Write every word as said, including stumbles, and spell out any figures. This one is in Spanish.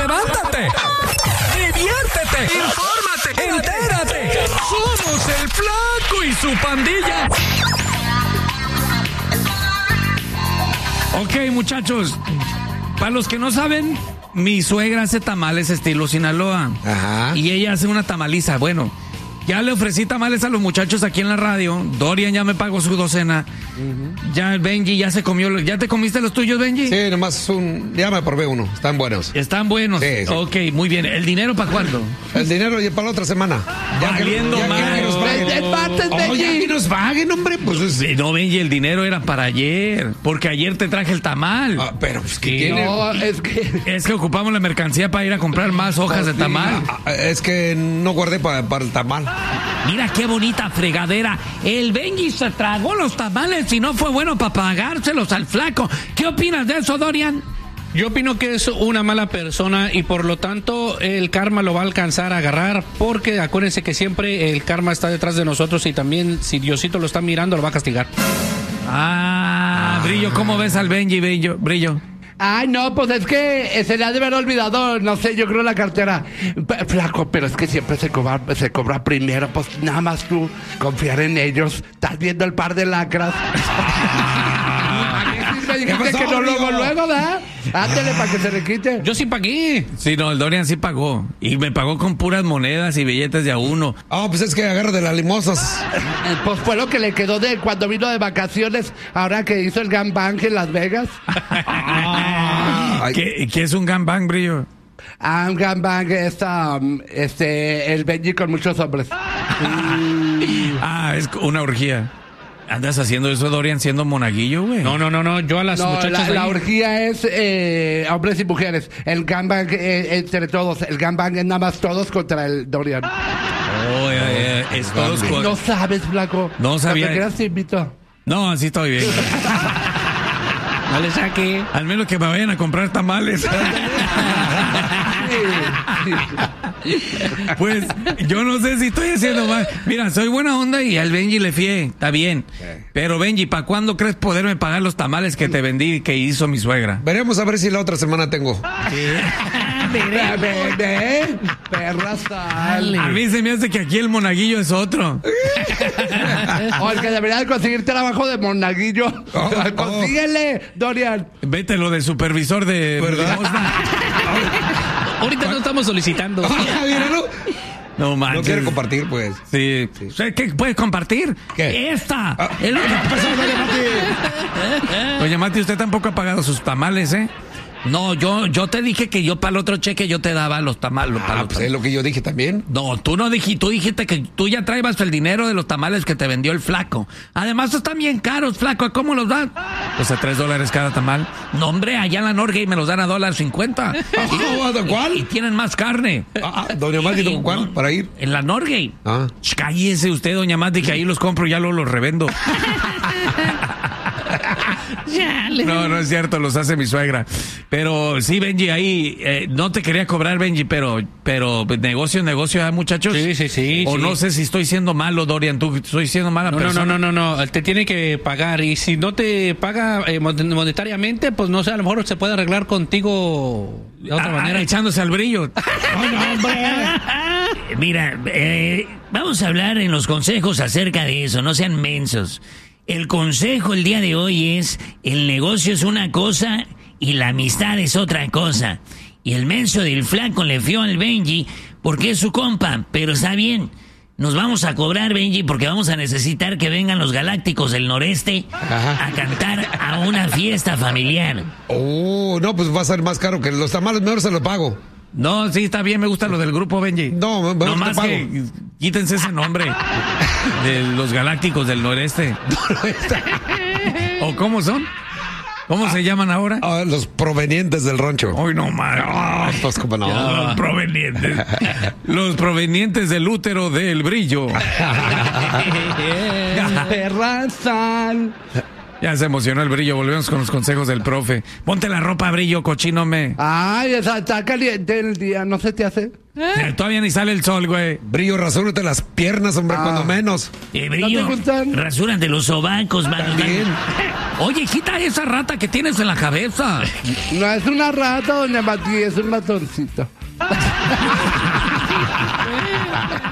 levántate, diviértete, infórmate, entérate. Somos el Flaco y su pandilla. Ok, muchachos, para los que no saben, mi suegra hace tamales estilo Sinaloa. Ajá. Y ella hace una tamaliza. Bueno, ya le ofrecí tamales a los muchachos aquí en la radio. Dorian ya me pagó su docena. Uh-huh. Ya el Benji ya se comió. ¿Ya te comiste los tuyos, Benji? Sí, nomás un... Ya me probé uno. Están buenos. Están buenos. Sí, sí. Ok, muy bien. ¿El dinero para cuándo? El dinero ya para la otra semana. Ya Valiendo que, ya mal. que nos paguen. Oh, ya que nos paguen, hombre. Pues es... Sí, no, Benji, el dinero era para ayer. Porque ayer te traje el tamal. Ah, pero pues que Sí, tiene... No, es que... Es que ocupamos la mercancía para ir a comprar más hojas de tamal. Ah, es que no guardé para pa el tamal. Mira qué bonita fregadera. El Benji se tragó los tamales y no fue bueno para pagárselos al Flaco. ¿Qué opinas de eso, Dorian? Yo opino que es una mala persona y por lo tanto el karma lo va a alcanzar a agarrar, porque acuérdense que siempre el karma está detrás de nosotros y también si Diosito lo está mirando lo va a castigar. Ah, Brillo, ¿cómo ves al Benji, Brillo? Brillo. Ay, no, pues es que se le ha de haber olvidado, no sé, yo creo la cartera. P- Flaco, pero es que siempre se cobra, se cobra primero, pues nada más tú confiar en ellos. Estás viendo el par de lacras. Me dijiste pasó, que no luego, amigo? luego, ¿verdad? Ándale para que se le quite. Yo sí pagué. Sí, no, el Dorian sí pagó. Y me pagó con puras monedas y billetes de a uno. Ah, pues es que agarra de las limosnas. Eh, Pues fue lo que le quedó de cuando vino de vacaciones, ahora que hizo el gangbang en Las Vegas. Ay. ¿Qué, ¿Qué es un gangbang, Brillo? Ah, un gangbang es um, este, el Benji con muchos hombres. Ah, es una orgía. ¿Andas haciendo eso, Dorian, siendo monaguillo, güey? No, no, no, no, yo a las No, muchachas la, la ahí- orgía es eh, hombres y mujeres. El gangbang eh, entre todos. El gangbang es nada más todos contra el Dorian. Oh, eh, eh, es todos con- No sabes, Flaco. No sabía. Cuando quieras te invito. No, así estoy bien. No le saque. Al menos que me vayan a comprar tamales. Pues yo no sé si estoy haciendo mal. Mira, soy buena onda y al Benji le fié, está bien. Pero Benji, ¿para cuándo crees poderme pagar los tamales que te vendí que hizo mi suegra? Veremos a ver si la otra semana tengo. Ve, ve, ve. Perra sal. A mí se me hace que aquí el monaguillo es otro. O el que debería de conseguir trabajo de monaguillo. Oh, oh. Consíguele, Dorian. Vete lo de supervisor de... ¿Verdad? Ahorita no estamos solicitando. Ah, míralo. No No manches. quiere compartir, pues. Sí. ¿Qué puedes compartir? ¿Qué? Esta. Ah. El otro. ¿Qué pasó, doña Mati? Doña Mati, usted tampoco ha pagado sus tamales, ¿eh? No, yo, yo te dije que yo para el otro cheque yo te daba los tamales. para Ah, los pues tam- es lo que yo dije también. No, tú no dijiste, tú dijiste que tú ya traibas el dinero de los tamales que te vendió el Flaco. Además están bien caros, Flaco, ¿a cómo los dan? Pues a tres dólares cada tamal. No, hombre, allá en la Norgate me los dan a dólar cincuenta. Ah, ¿de cuál? Y tienen más carne. Ah, ah, doña Mati, ¿tú cuál? No, Para ir. En la Norgate. Ah. Ch, cállese usted, doña Mati, que ahí los compro y ya luego los revendo. No, no es cierto, los hace mi suegra. Pero sí, Benji, ahí eh, no te quería cobrar, Benji, pero pero negocio, negocio, ¿eh, muchachos? Sí, sí, sí, O sí. no sé si estoy siendo malo, Dorian, tú estoy siendo mala No, no, persona. no, no, no, no, te tiene que pagar y si no te paga eh, mon- monetariamente, pues no sé, a lo mejor se puede arreglar contigo de otra Ah, manera. echándose al brillo. Mira, eh, vamos a hablar en los consejos acerca de eso, no sean mensos. El consejo el día de hoy es, el negocio es una cosa y la amistad es otra cosa. Y el menso del Flaco le fió al Benji porque es su compa, pero está bien. Nos vamos a cobrar, Benji, porque vamos a necesitar que vengan los Galácticos del Noreste Ajá. a cantar a una fiesta familiar. Oh, no, pues va a ser más caro que los tamales, mejor se los pago. No, sí, está bien, me gusta lo del grupo, Benji. No, me- me- no te más pago. que quítense ese nombre de los Galácticos del Noreste. ¿O cómo son? ¿Cómo se llaman ahora? Ah, los provenientes del rancho. Hoy no más. Ah, pues como no. Los provenientes. Los provenientes del útero del brillo. Perra sal. Ya se emocionó el Brillo, volvemos con los consejos del profe. Ponte la ropa, Brillo, cochino me. Ay, esa, está caliente el día, ¿no se te hace? Eh, todavía ni sale el sol, güey. Brillo, rasúrate las piernas, hombre, Ah. cuando menos. Eh, Brillo, ¿No te gustan? rasúrate los sobacos, mano. Bien. Oye, quita esa rata que tienes en la cabeza. No es una rata, doña Mati, es un matoncito.